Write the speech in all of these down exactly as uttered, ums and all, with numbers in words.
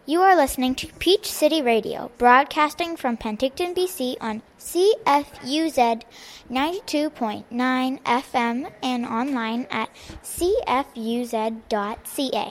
You are listening to Peach City Radio, broadcasting from Penticton, B C on C F U Z ninety-two point nine F M and online at c f u z dot c a.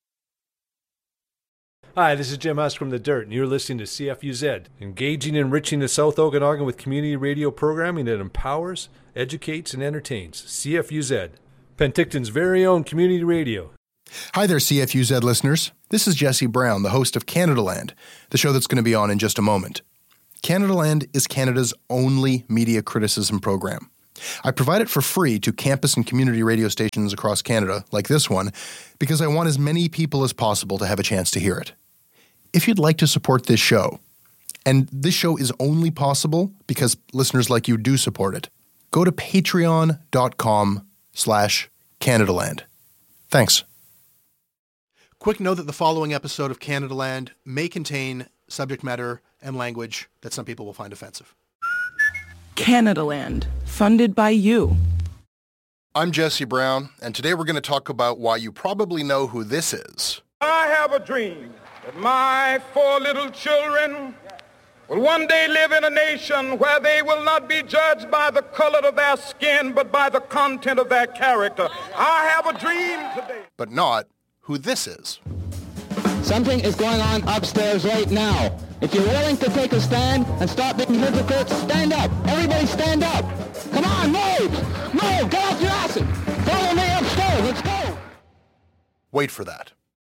Hi, this is Jim Husk from The Dirt, and you're listening to C F U Z, engaging and enriching the South Okanagan with community radio programming that empowers, educates, and entertains. C F U Z, Penticton's very own community radio. Hi there, C F U Z listeners. This is Jesse Brown, the host of Canadaland, the show that's going to be on in just a moment. Canadaland is Canada's only media criticism program. I provide it for free to campus and community radio stations across Canada, like this one, because I want as many people as possible to have a chance to hear it. If you'd like to support this show, and this show is only possible because listeners like you do support it, go to patreon.com slash Canadaland. Thanks. Quick note that the following episode of Canadaland may contain subject matter and language that some people will find offensive. Canadaland, funded by you. I'm Jesse Brown, and today we're going to talk about why you probably know who this is. I have a dream that my four little children will one day live in a nation where they will not be judged by the color of their skin, but by the content of their character. I have a dream today. But not who this is. Something is going on upstairs right now. If you're willing to take a stand and stop being hypocrites, stand up. Everybody stand up. Come on, move! Move! Get off your asses! Follow me upstairs. Let's go! Wait for that.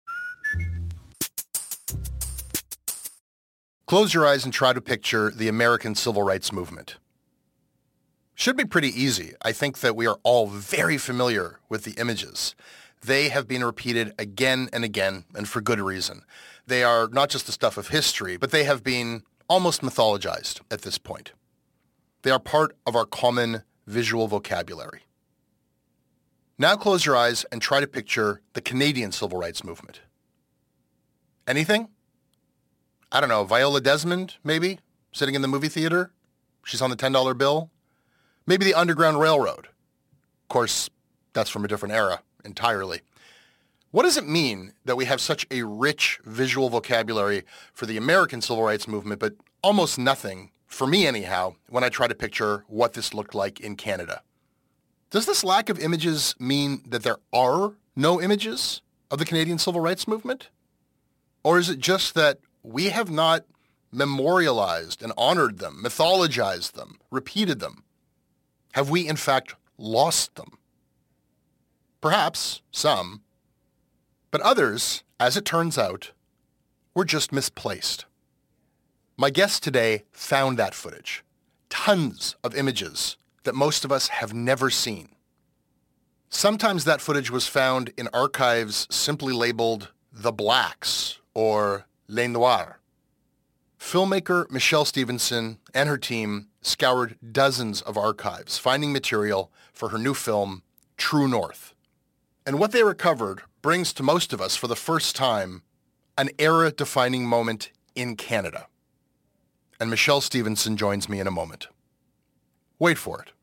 Close your eyes and try to picture the American Civil Rights Movement. Should be pretty easy. I think that we are all very familiar with the images. They have been repeated again and again, and for good reason. They are not just the stuff of history, but they have been almost mythologized at this point. They are part of our common visual vocabulary. Now close your eyes and try to picture the Canadian Civil Rights Movement. Anything? I don't know, Viola Desmond, maybe? Sitting in the movie theater? She's on the ten dollar bill? Maybe the Underground Railroad. Of course, that's from a different era. Entirely. What does it mean that we have such a rich visual vocabulary for the American Civil Rights Movement, but almost nothing, for me anyhow, when I try to picture what this looked like in Canada? Does this lack of images mean that there are no images of the Canadian Civil Rights Movement? Or is it just that we have not memorialized and honored them, mythologized them, repeated them? Have we, in fact, lost them? Perhaps some, but others, as it turns out, were just misplaced. My guest today found that footage, tons of images that most of us have never seen. Sometimes that footage was found in archives simply labeled The Blacks or Les Noirs. Filmmaker Michelle Stevenson and her team scoured dozens of archives, finding material for her new film, True North. And what they recovered brings to most of us, for the first time, an era-defining moment in Canada. And Michelle Stevenson joins me in a moment. Wait for it.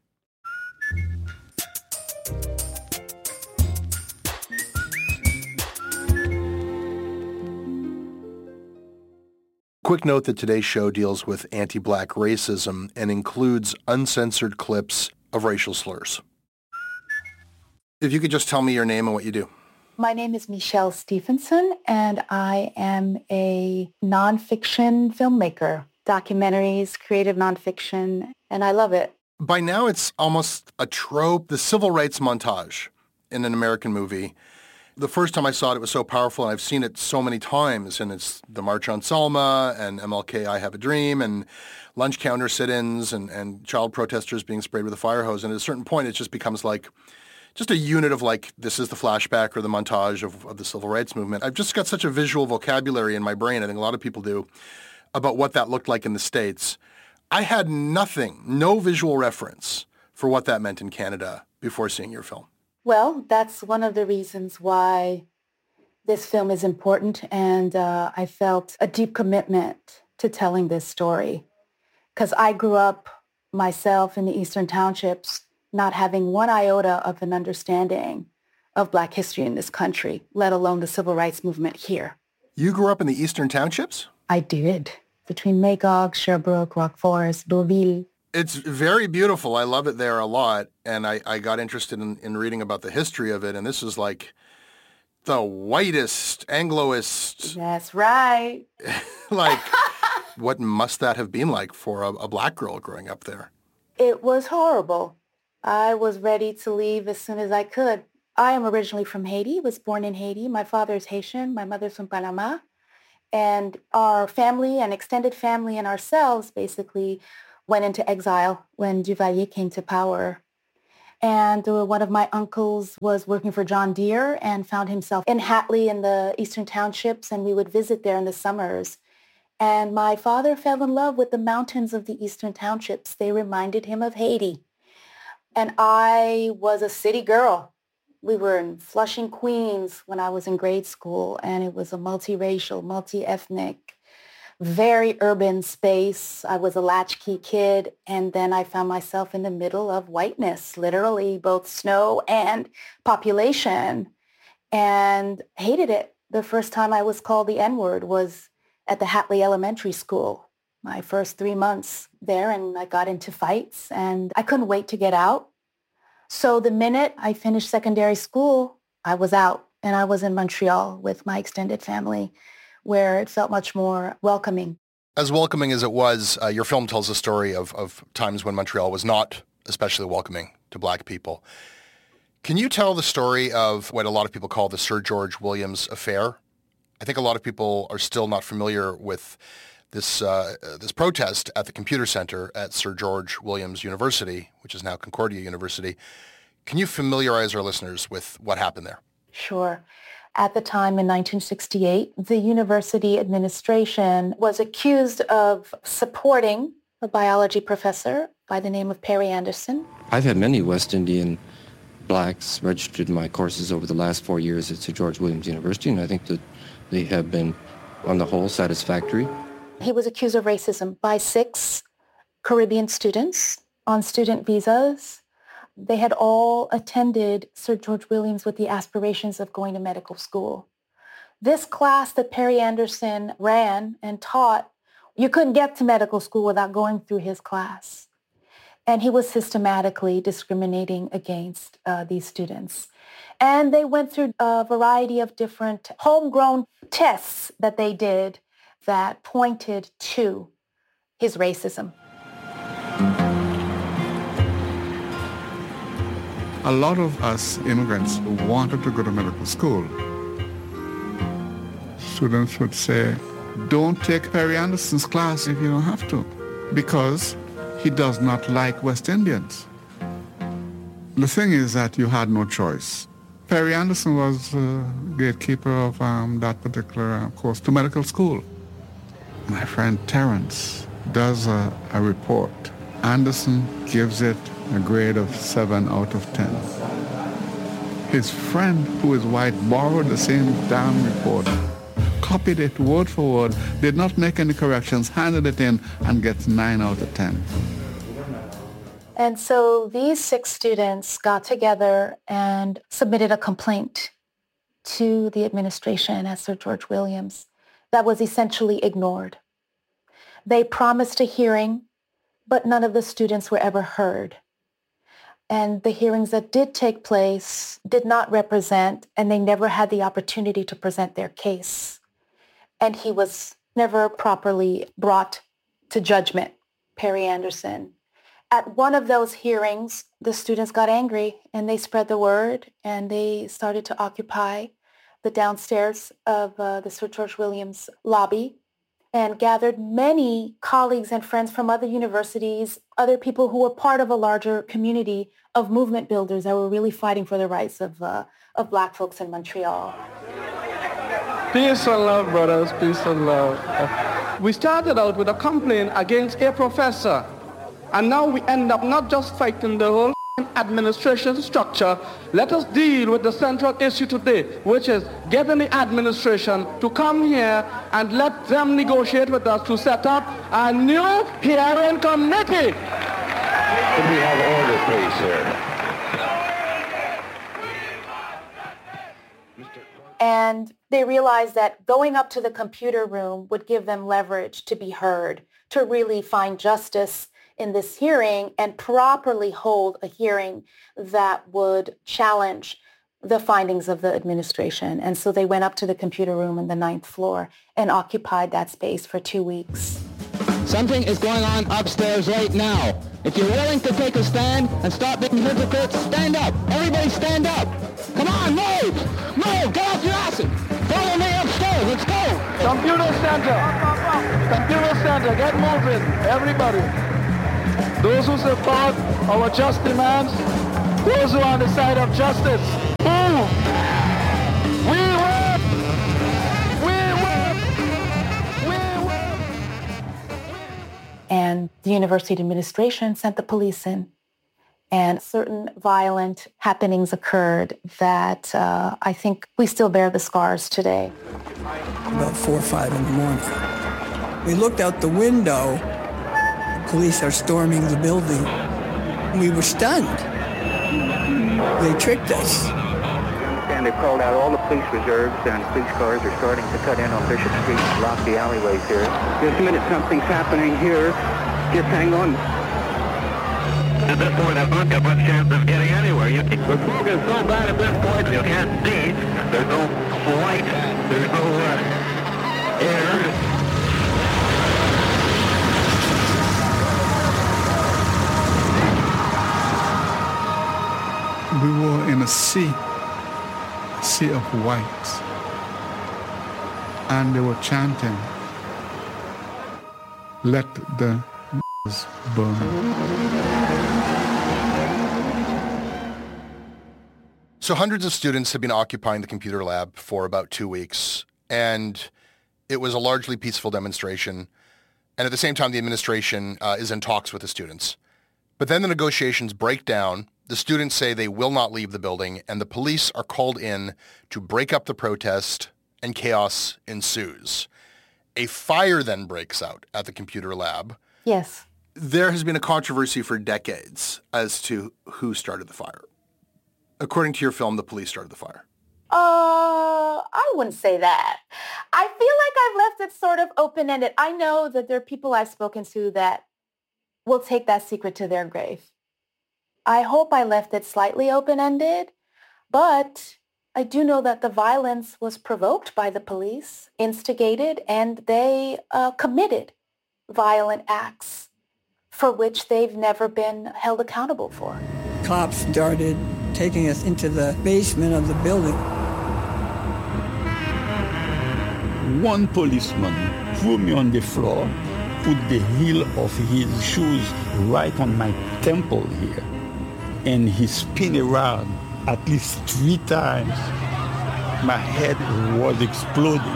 Quick note that today's show deals with anti-black racism and includes uncensored clips of racial slurs. If you could just tell me your name and what you do. My name is Michelle Stevenson, and I am a nonfiction filmmaker, documentaries, creative nonfiction, and I love it. By now, it's almost a trope, the civil rights montage in an American movie. The first time I saw it, it was so powerful, and I've seen it so many times, and it's the March on Selma, and M L K, I Have a Dream, and lunch counter sit-ins, and, and child protesters being sprayed with a fire hose, and at a certain point, it just becomes like just a unit of like, this is the flashback or the montage of, of the civil rights movement. I've just got such a visual vocabulary in my brain, I think a lot of people do, about what that looked like in the States. I had nothing, no visual reference for what that meant in Canada before seeing your film. Well, that's one of the reasons why this film is important, and uh, I felt a deep commitment to telling this story. Because I grew up myself in the Eastern Townships not having one iota of an understanding of Black history in this country, let alone the civil rights movement here. You grew up in the Eastern Townships? I did. Between Magog, Sherbrooke, Rock Forest, Deauville. It's very beautiful. I love it there a lot. And I, I got interested in, in reading about the history of it. And this is like the whitest, Angloist. That's right. Like, what must that have been like for a, a black girl growing up there? It was horrible. I was ready to leave as soon as I could. I am originally from Haiti, was born in Haiti. My father is Haitian, my mother's from Panama. And our family and extended family and ourselves basically went into exile when Duvalier came to power. And uh, one of my uncles was working for John Deere and found himself in Hatley in the Eastern Townships, and we would visit there in the summers. And my father fell in love with the mountains of the Eastern Townships. They reminded him of Haiti. And I was a city girl. We were in Flushing, Queens when I was in grade school, and it was a multiracial, multi-ethnic, very urban space. I was a latchkey kid, and then I found myself in the middle of whiteness, literally both snow and population, and hated it. The first time I was called the N-word was at the Hatley Elementary School, my first three months there, and I got into fights, and I couldn't wait to get out. So the minute I finished secondary school, I was out, and I was in Montreal with my extended family, where it felt much more welcoming. As welcoming as it was, uh, your film tells the story of, of times when Montreal was not especially welcoming to black people. Can you tell the story of what a lot of people call the Sir George Williams affair? I think a lot of people are still not familiar with this uh, this protest at the Computer Center at Sir George Williams University, which is now Concordia University. Can you familiarize our listeners with what happened there? Sure. At the time in nineteen sixty-eight, the university administration was accused of supporting a biology professor by the name of Perry Anderson. I've had many West Indian blacks registered in my courses over the last four years at Sir George Williams University, and I think that they have been, on the whole, satisfactory. He was accused of racism by six Caribbean students on student visas. They had all attended Sir George Williams with the aspirations of going to medical school. This class that Perry Anderson ran and taught, you couldn't get to medical school without going through his class. And he was systematically discriminating against uh, these students. And they went through a variety of different homegrown tests that they did that pointed to his racism. A lot of us immigrants wanted to go to medical school. Students would say, don't take Perry Anderson's class if you don't have to, because he does not like West Indians. The thing is that you had no choice. Perry Anderson was uh, gatekeeper of um, that particular uh, course to medical school. My friend Terrence does a, a report. Anderson gives it a grade of seven out of ten. His friend, who is white, borrowed the same damn report, copied it word for word, did not make any corrections, handed it in, and gets nine out of ten. And so these six students got together and submitted a complaint to the administration at Sir George Williams that was essentially ignored. They promised a hearing, but none of the students were ever heard. And the hearings that did take place did not represent, and they never had the opportunity to present their case. And he was never properly brought to judgment, Perry Anderson. At one of those hearings, the students got angry and they spread the word and they started to occupy the downstairs of uh, the Sir George Williams lobby and gathered many colleagues and friends from other universities, other people who were part of a larger community of movement builders that were really fighting for the rights of, uh, of black folks in Montreal. Peace and love, brothers, peace and love. Uh, we started out with a complaint against a professor, and now we end up not just fighting the whole administration structure. Let us deal with the central issue today, which is getting the administration to come here and let them negotiate with us to set up a new hearing committee. Could we have order, please, sir? And They realized that going up to the computer room would give them leverage to be heard, to really find justice in this hearing and properly hold a hearing that would challenge the findings of the administration. And so they went up to the computer room on the ninth floor and occupied that space for two weeks. Something is going on upstairs right now. If you're willing to take a stand and stop being hypocrites, stand up. Everybody stand up. Come on, move! Move! Get off your asses! Follow me upstairs. Let's go! Computer center. Computer center. Get moving. Everybody. Those who support our just demands, those who are on the side of justice, move! We win! We win! We win! And the university administration sent the police in. And certain violent happenings occurred that uh, I think we still bear the scars today. About four or five in the morning. We looked out the window. The police are storming the building. We were stunned. They tricked us. And they've called out all the police reserves, and police cars are starting to cut in on Bishop Street and block the alleyways here. Just a minute, something's happening here. Just hang on. At this point, I've not got much chance of getting anywhere. You, the fog is so bad at this point, you can't see. There's no light. There's no uh, air. We were in a sea, a sea of whites, and they were chanting, "Let the burn." So hundreds of students have been occupying the computer lab for about two weeks, and it was a largely peaceful demonstration. And at the same time, the administration uh, is in talks with the students. But then the negotiations break down. The students say they will not leave the building, and the police are called in to break up the protest, and chaos ensues. A fire then breaks out at the computer lab. Yes. There has been a controversy for decades as to who started the fire. According to your film, the police started the fire. Uh, I wouldn't say that. I feel like I've left it sort of open-ended. I know that there are people I've spoken to that will take that secret to their grave. I hope I left it slightly open-ended, but I do know that the violence was provoked by the police, instigated, and they uh, committed violent acts for which they've never been held accountable for. Cops started taking us into the basement of the building. One policeman threw me on the floor, put the heel of his shoes right on my temple here, and he spun around at least three times. My head was exploding.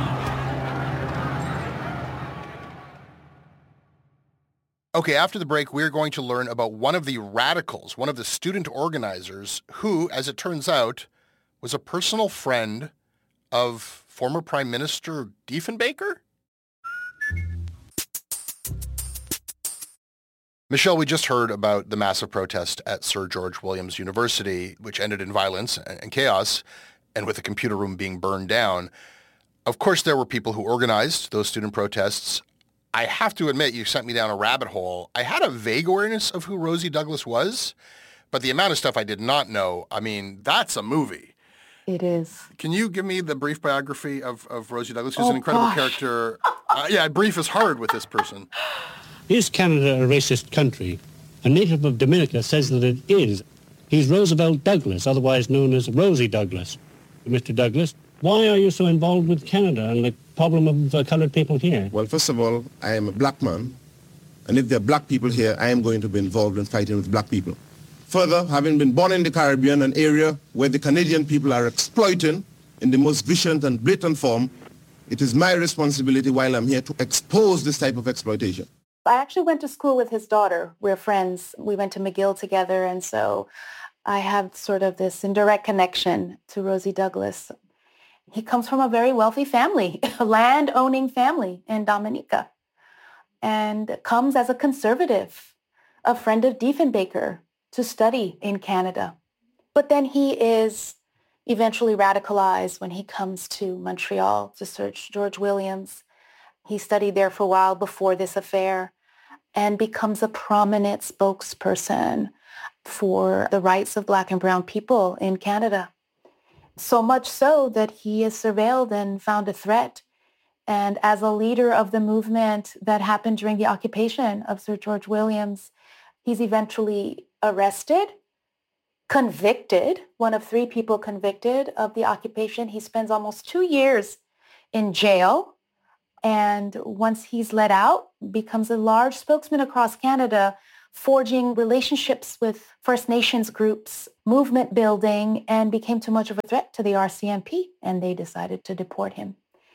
Okay, after the break, we're going to learn about one of the radicals, one of the student organizers, who, as it turns out, was a personal friend of former Prime Minister Diefenbaker? Michelle, we just heard about the massive protest at Sir George Williams University, which ended in violence and chaos, and with the computer room being burned down. Of course, there were people who organized those student protests. I have to admit, you sent me down a rabbit hole. I had a vague awareness of who Rosie Douglas was, but the amount of stuff I did not know, I mean, that's a movie. It is. Can you give me the brief biography of, of Rosie Douglas, who's oh, an incredible gosh. character? Uh, yeah, brief is hard with this person. Is Canada a racist country? A native of Dominica says that it is. He's Roosevelt Douglas, otherwise known as Rosie Douglas. Mister Douglas, why are you so involved with Canada and the problem of uh, colored people here? Well, first of all, I am a black man, and if there are black people here, I am going to be involved in fighting with black people. Further, having been born in the Caribbean, an area where the Canadian people are exploiting in the most vicious and blatant form, it is my responsibility while I'm here to expose this type of exploitation. I actually went to school with his daughter. We're friends. We went to McGill together, and so I have sort of this indirect connection to Rosie Douglas. He comes from a very wealthy family, a land-owning family in Dominica, and comes as a conservative, a friend of Diefenbaker, to study in Canada. But then he is eventually radicalized when he comes to Montreal to search George Williams. He studied there for a while before this affair and becomes a prominent spokesperson for the rights of Black and brown people in Canada. So much so that he is surveilled and found a threat. And as a leader of the movement that happened during the occupation of Sir George Williams, he's eventually arrested, convicted, one of three people convicted of the occupation. He spends almost two years in jail. And once he's let out, becomes a large spokesman across Canada, forging relationships with First Nations groups, movement building, and became too much of a threat to the R C M P, and they decided to deport him.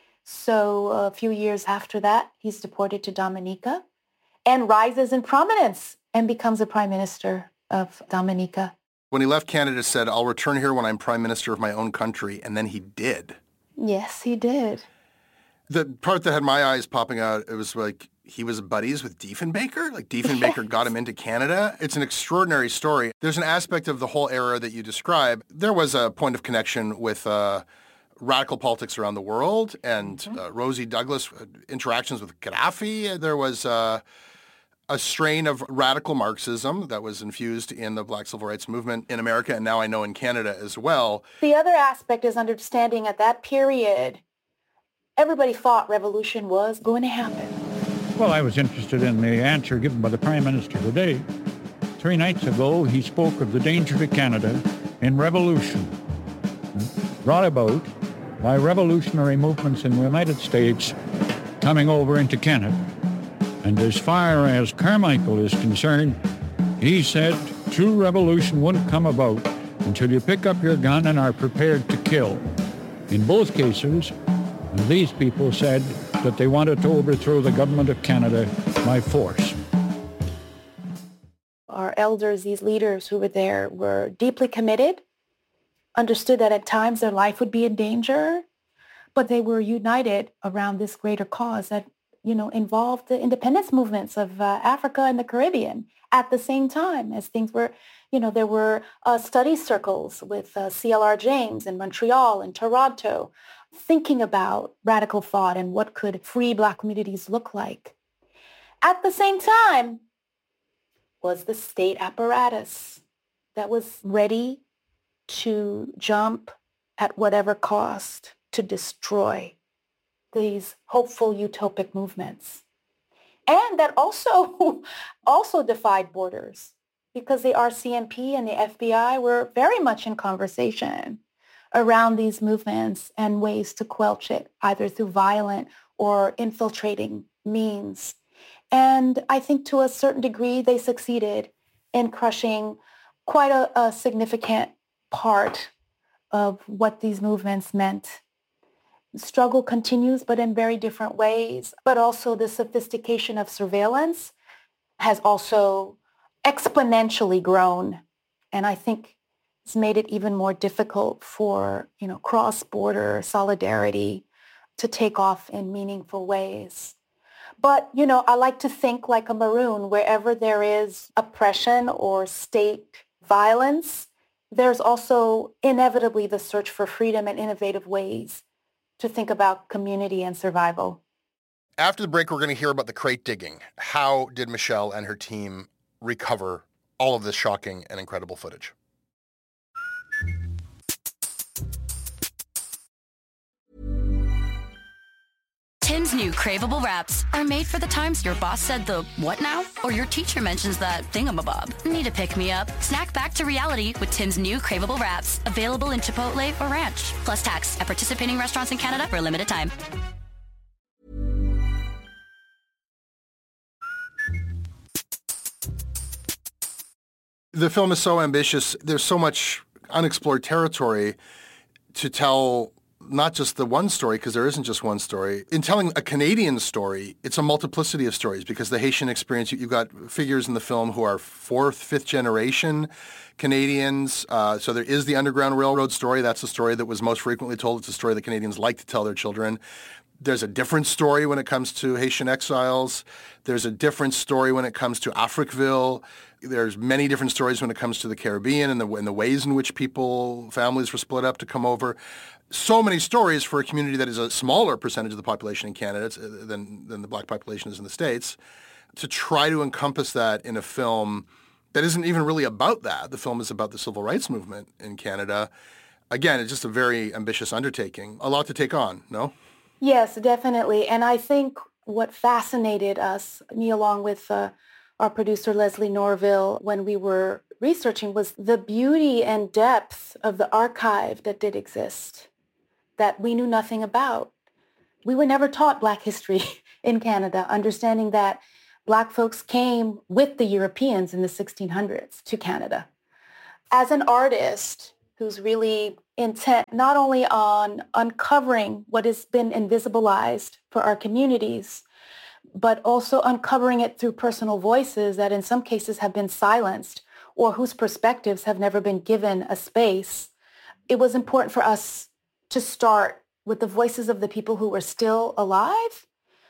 So a few years after that, he's deported to Dominica and rises in prominence and becomes the Prime Minister of Dominica. When he left Canada, said, "I'll return here when I'm Prime Minister of my own country," and then he did. Yes, he did. The part that had my eyes popping out, it was like he was buddies with Diefenbaker. Like Diefenbaker yes. got him into Canada. It's an extraordinary story. There's an aspect of the whole era that you describe. There was a point of connection with uh, radical politics around the world and mm-hmm. uh, Rosie Douglas uh, interactions with Gaddafi. There was uh, a strain of radical Marxism that was infused in the Black Civil Rights Movement in America, and now I know in Canada as well. The other aspect is understanding at that period, everybody thought revolution was going to happen. Well, I was interested in the answer given by the Prime Minister today. Three nights ago, he spoke of the danger to Canada in revolution, brought about by revolutionary movements in the United States coming over into Canada. And as far as Carmichael is concerned, he said true revolution wouldn't come about until you pick up your gun and are prepared to kill. In both cases, these people said that they wanted to overthrow the government of Canada by force. Our elders, these leaders who were there, were deeply committed, understood that at times their life would be in danger, but they were united around this greater cause that, you know, involved the independence movements of uh, Africa and the Caribbean at the same time as things were, you know, there were uh, study circles with uh, C L R James in Montreal and Toronto, thinking about radical thought and what could free Black communities look like. At the same time was the state apparatus that was ready to jump at whatever cost to destroy these hopeful utopic movements. And that also, also defied borders because the R C M P and the F B I were very much in conversation around these movements and ways to quelch it, either through violent or infiltrating means. And I think to a certain degree, they succeeded in crushing quite a, a significant part of what these movements meant. The struggle continues, but in very different ways. But also the sophistication of surveillance has also exponentially grown. And I think it's made it even more difficult for, you know, cross-border solidarity to take off in meaningful ways. But, you know, I like to think like a Maroon, wherever there is oppression or state violence, there's also inevitably the search for freedom and innovative ways to think about community and survival. After the break, we're going to hear about the crate digging. How did Michelle and her team recover all of this shocking and incredible footage? Tim's new craveable wraps are made for the times your boss said the what now? Or your teacher mentions that thingamabob. Need a pick-me-up? Snack back to reality with Tim's new craveable wraps. Available in Chipotle or Ranch. Plus tax at participating restaurants in Canada for a limited time. The film is so ambitious. There's so much unexplored territory to tell not just the one story, because there isn't just one story. In telling a Canadian story, it's a multiplicity of stories because the Haitian experience, you've got figures in the film who are fourth, fifth generation Canadians. Uh, so there is the Underground Railroad story. That's the story that was most frequently told. It's a story that Canadians like to tell their children. There's a different story when it comes to Haitian exiles. There's a different story when it comes to Africville. There's many different stories when it comes to the Caribbean and the, and the ways in which people, families were split up to come over. So many stories for a community that is a smaller percentage of the population in Canada than, than the black population is in the States, to try to encompass that in a film that isn't even really about that. The film is about the civil rights movement in Canada. Again, it's just a very ambitious undertaking. A lot to take on, no? Yes, definitely. And I think what fascinated us, me along with uh, our producer Leslie Norville, when we were researching, was the beauty and depth of the archive that did exist, that we knew nothing about. We were never taught Black history in Canada, understanding that Black folks came with the Europeans in the sixteen hundreds to Canada. As an artist who's really intent not only on uncovering what has been invisibilized for our communities, but also uncovering it through personal voices that in some cases have been silenced or whose perspectives have never been given a space, it was important for us to start with the voices of the people who were still alive.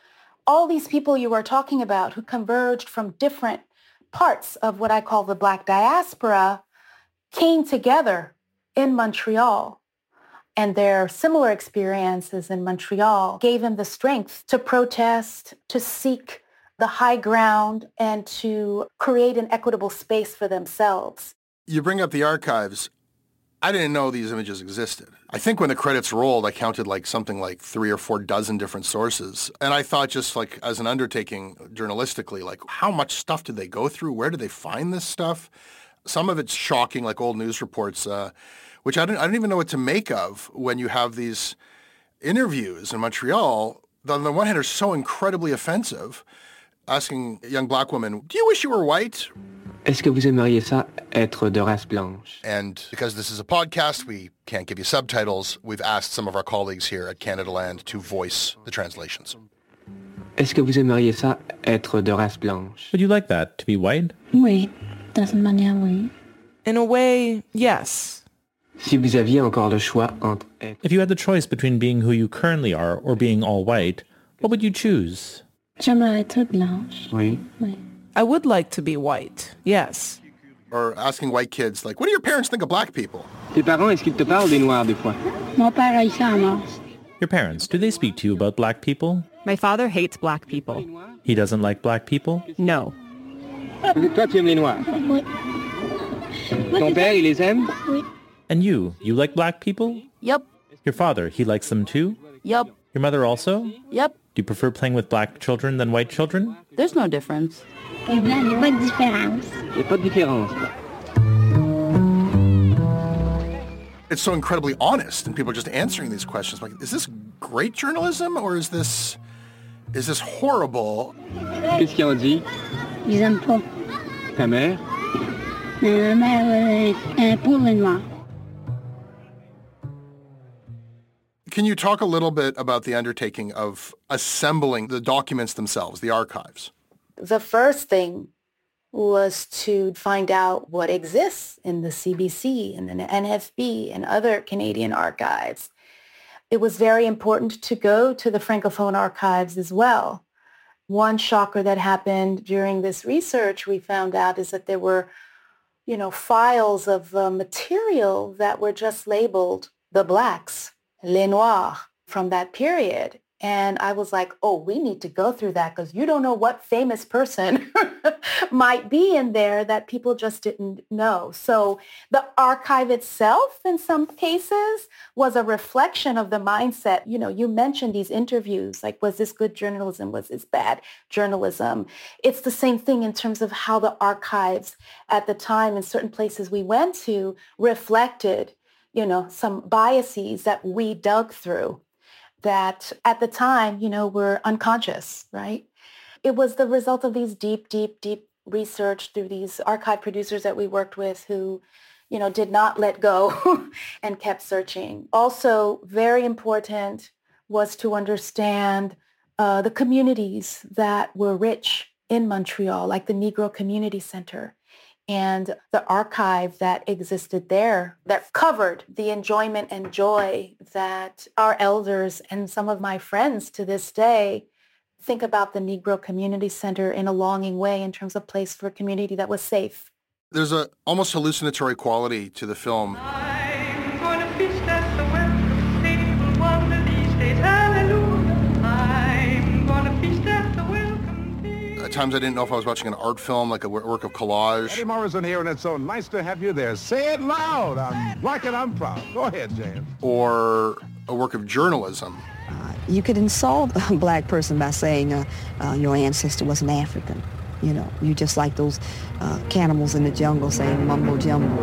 All these people you are talking about who converged from different parts of what I call the Black diaspora came together in Montreal. And their similar experiences in Montreal gave them the strength to protest, to seek the high ground, and to create an equitable space for themselves. You bring up the archives. I didn't know these images existed. I think when the credits rolled, I counted like something like three or four dozen different sources. And I thought, just like as an undertaking journalistically, like how much stuff did they go through? Where did they find this stuff? Some of it's shocking, like old news reports, uh, which I don't, I don't even know what to make of when you have these interviews in Montreal that on the one hand are so incredibly offensive, asking a young black woman, do you wish you were white? Est-ce que vous aimeriez ça, être de race blanche? And because this is a podcast, we can't give you subtitles. We've asked some of our colleagues here at Canada Land to voice the translations. Est-ce que vous aimeriez ça, être de race blanche? Would you like that, to be white? Oui, dans une manière, oui. In a way, yes. Si vous aviez encore le choix entre être... If you had the choice between being who you currently are or being all white, what would you choose? J'aimerais être blanche. Oui. Oui. I would like to be white, yes. Or asking white kids, like, what do your parents think of black people? Tes parents, est-ce qu'ils te parlent des noirs des fois? Mon père haïtien mort. Your parents, do they speak to you about black people? My father hates black people. He doesn't like black people? No. Toi, tu aimes les noirs? Oui. Ton père, il les aime? Oui. And you, you like black people? Yep. Your father, he likes them too? Yep. Your mother also? Yep. Do you prefer playing with black children than white children? There's no difference. Il n'y a pas de différence. Il n'y a pas de différence. It's so incredibly honest, and people are just answering these questions. Like, is this great journalism, or is this is this horrible? Qu'est-ce qu'ils ont dit? Ils n'aiment pas. Ta mère? Ma mère est pour les noirs. Can you talk a little bit about the undertaking of assembling the documents themselves, the archives? The first thing was to find out what exists in the C B C and the N F B and other Canadian archives. It was very important to go to the Francophone archives as well. One shocker that happened during this research we found out is that there were, you know, files of uh, material that were just labeled the blacks, les noirs, from that period. And I was like, oh, we need to go through that because you don't know what famous person might be in there that people just didn't know. So the archive itself, in some cases, was a reflection of the mindset. You know, you mentioned these interviews, like, was this good journalism? Was this bad journalism? It's the same thing in terms of how the archives at the time in certain places we went to reflected, you know, some biases that we dug through that at the time, you know, were unconscious, right? It was the result of these deep, deep, deep research through these archive producers that we worked with who, you know, did not let go and kept searching. Also, very important was to understand uh, the communities that were rich in Montreal, like the Negro Community Center, and the archive that existed there that covered the enjoyment and joy that our elders and some of my friends to this day think about the Negro Community Center in a longing way in terms of place for a community that was safe. There's a almost hallucinatory quality to the film. I'm gonna feast at the welcome table one of these days, hallelujah. I'm gonna feast at the welcome table. At times I didn't know if I was watching an art film, like a work of collage. Eddie Morrison here, and it's so nice to have you there. Say it loud. I'm black and I'm proud. Go ahead, James. Or a work of journalism. Uh, you could insult a black person by saying uh, uh, your ancestor was an African. You know, you just like those uh, cannibals in the jungle saying mumbo jumbo.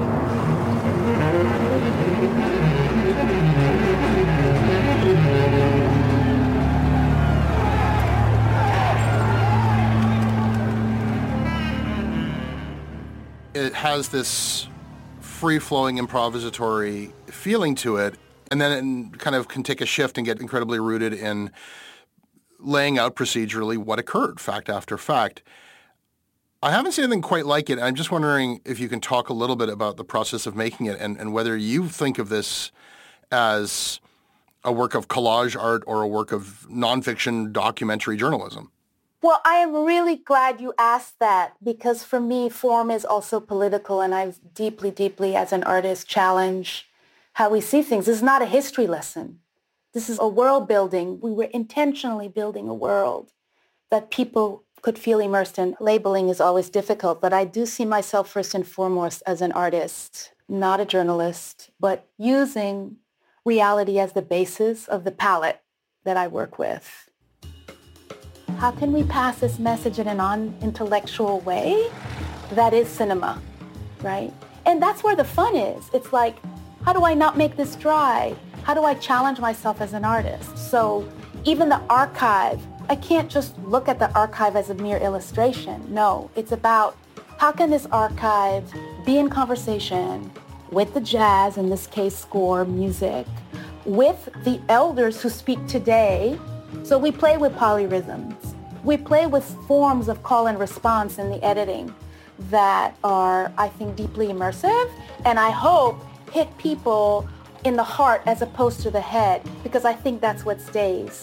It has this free-flowing, improvisatory feeling to it, and then it kind of can take a shift and get incredibly rooted in laying out procedurally what occurred, fact after fact. I haven't seen anything quite like it. I'm just wondering if you can talk a little bit about the process of making it and, and whether you think of this as a work of collage art or a work of nonfiction documentary journalism. Well, I am really glad you asked that, because for me, form is also political, and I deeply, deeply, as an artist, challenge how we see things. This is not a history lesson. This is a world building. We were intentionally building a world that people could feel immersed in. Labeling is always difficult, but I do see myself first and foremost as an artist, not a journalist, but using reality as the basis of the palette that I work with. How can we pass this message in a non-intellectual way? That is cinema, right? And that's where the fun is. It's like, how do I not make this dry? How do I challenge myself as an artist? So even the archive, I can't just look at the archive as a mere illustration. No, it's about how can this archive be in conversation with the jazz, in this case score, music, with the elders who speak today. So we play with polyrhythms. We play with forms of call and response in the editing that are, I think, deeply immersive, and I hope hit people in the heart as opposed to the head, because I think that's what stays.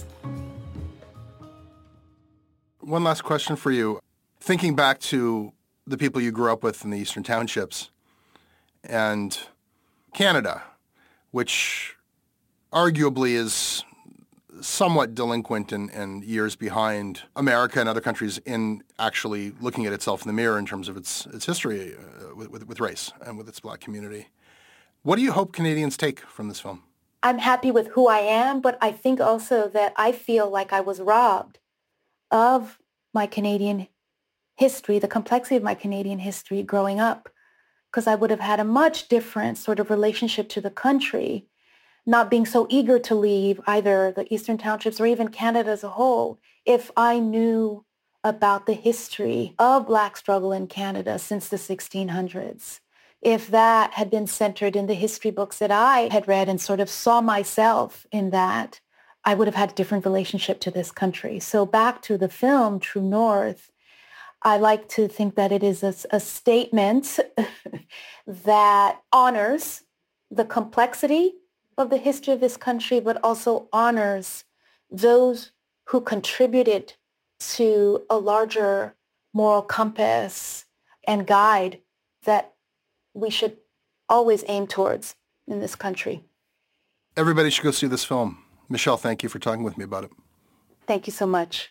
One last question for you. Thinking back to the people you grew up with in the Eastern Townships and Canada, which arguably is somewhat delinquent and, and years behind America and other countries in actually looking at itself in the mirror in terms of its its history uh, with, with, with race and with its black community. What do you hope Canadians take from this film? I'm happy with who I am, but I think also that I feel like I was robbed of my Canadian history, the complexity of my Canadian history growing up, because I would have had a much different sort of relationship to the country, not being so eager to leave either the Eastern Townships or even Canada as a whole, if I knew about the history of Black struggle in Canada since the sixteen hundreds. If that had been centered in the history books that I had read and sort of saw myself in that, I would have had a different relationship to this country. So back to the film, True North, I like to think that it is a, a statement that honors the complexity of the history of this country, but also honors those who contributed to a larger moral compass and guide that we should always aim towards in this country. Everybody should go see this film. Michelle, thank you for talking with me about it. Thank you so much.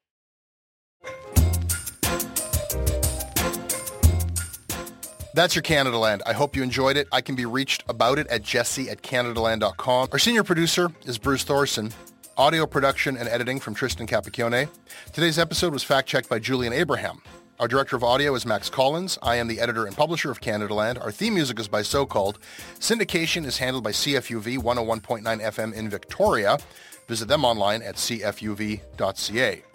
That's your Canadaland. I hope you enjoyed it. I can be reached about it at jesse at canadaland dot com. Our senior producer is Bruce Thorson. Audio production and editing from Tristan Capacchione. Today's episode was fact-checked by Julian Abraham. Our director of audio is Max Collins. I am the editor and publisher of Canadaland. Our theme music is by So Called. Syndication is handled by C F U V one oh one point nine F M in Victoria. Visit them online at c f u v dot c a.